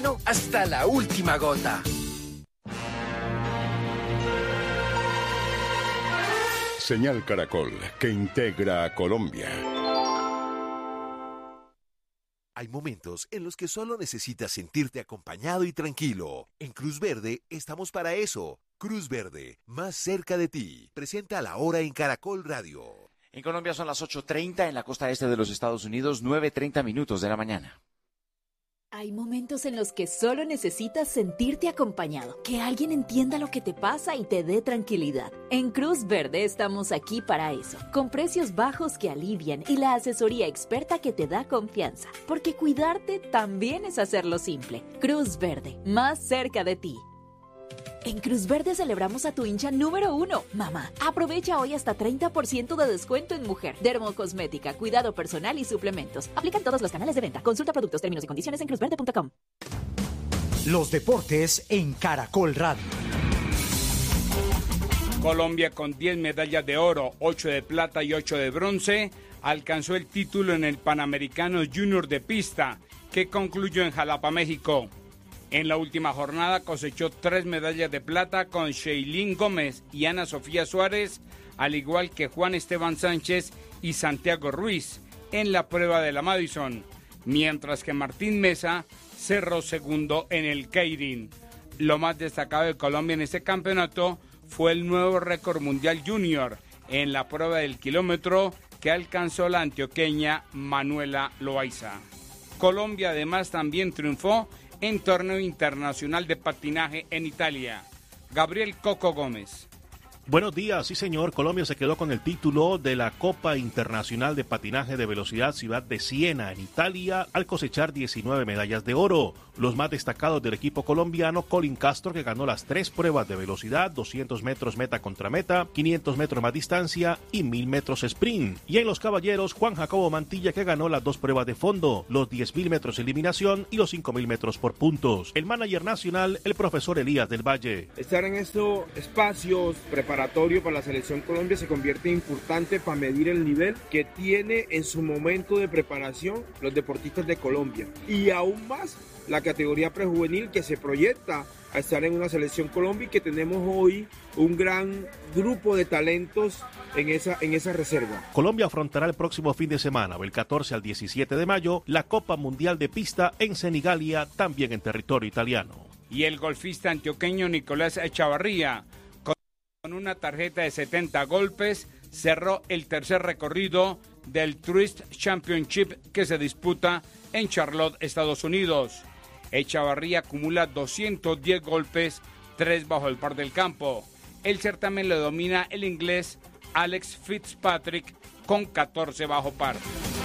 camino hasta la última gota. Señal Caracol, que integra a Colombia. Hay momentos en los que solo necesitas sentirte acompañado y tranquilo. En Cruz Verde estamos para eso. Cruz Verde, más cerca de ti. Presenta La Hora en Caracol Radio. En Colombia son las 8:30, en la costa este de los Estados Unidos, 9:30 minutos de la mañana. Hay momentos en los que solo necesitas sentirte acompañado, que alguien entienda lo que te pasa y te dé tranquilidad. En Cruz Verde estamos aquí para eso, con precios bajos que alivian y la asesoría experta que te da confianza, porque cuidarte también es hacerlo simple. Cruz Verde, más cerca de ti. En Cruz Verde celebramos a tu hincha número 1, mamá. Aprovecha hoy hasta 30% de descuento en mujer, dermocosmética, cuidado personal y suplementos. Aplican todos los canales de venta. Consulta productos, términos y condiciones en cruzverde.com. Los deportes en Caracol Radio. Colombia, con 10 medallas de oro, 8 de plata y 8 de bronce, alcanzó el título en el Panamericano Junior de pista, que concluyó en Jalapa, México. En la última jornada cosechó 3 medallas de plata con Sheilín Gómez y Ana Sofía Suárez, al igual que Juan Esteban Sánchez y Santiago Ruiz en la prueba de la Madison, mientras que Martín Mesa cerró segundo en el Keirin. Lo más destacado de Colombia en este campeonato fue el nuevo récord mundial junior en la prueba del kilómetro que alcanzó la antioqueña Manuela Loaiza. Colombia además también triunfó en torneo internacional de patinaje en Italia. Gabriel Coco Gómez. Buenos días, sí señor, Colombia se quedó con el título de la Copa Internacional de Patinaje de Velocidad Ciudad de Siena en Italia al cosechar 19 medallas de oro. Los más destacados del equipo colombiano, Colin Castro, que ganó las 3 pruebas de velocidad, 200 metros meta contra meta, 500 metros más distancia y 1000 metros sprint. Y en los caballeros, Juan Jacobo Mantilla, que ganó las 2 pruebas de fondo, los 10.000 metros eliminación y los 5.000 metros por puntos. El manager nacional, el profesor Elías del Valle. Estar en estos espacios preparatorios para la selección Colombia se convierte importante para medir el nivel que tiene en su momento de preparación los deportistas de Colombia. Y aún más la categoría prejuvenil que se proyecta a estar en una selección Colombia y que tenemos hoy un gran grupo de talentos en esa reserva. Colombia afrontará el próximo fin de semana, del 14 al 17 de mayo, la Copa Mundial de Pista en Senigalia, también en territorio italiano. Y el golfista antioqueño Nicolás Echavarría, con una tarjeta de 70 golpes, cerró el tercer recorrido del Tourist Championship que se disputa en Charlotte, Estados Unidos. Echavarría acumula 210 golpes, 3 bajo el par del campo. El certamen lo domina el inglés Alex Fitzpatrick con 14 bajo par.